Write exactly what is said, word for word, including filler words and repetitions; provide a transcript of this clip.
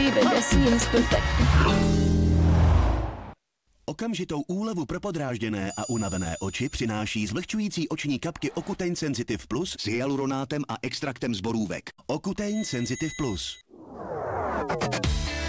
baby, that seems perfect. Okamžitou úlevu pro podrážděné a unavené oči přináší zvlhčující oční kapky Ocutein Sensitive Plus s hyaluronátem a extraktem z borůvek. Ocutein Sensitive Plus.